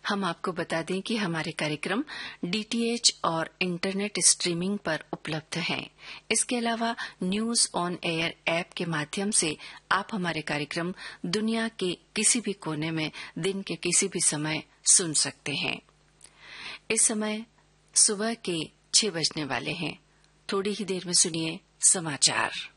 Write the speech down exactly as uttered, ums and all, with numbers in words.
हम आपको बता दें कि हमारे कार्यक्रम डीटीएच और इंटरनेट स्ट्रीमिंग पर उपलब्ध हैं। इसके अलावा न्यूज ऑन एयर ऐप के माध्यम से आप हमारे कार्यक्रम दुनिया के किसी भी कोने में दिन के किसी भी समय सुन सकते हैं। इस समय सुबह के छह बजने वाले हैं। थोड़ी ही देर में सुनिए समाचार।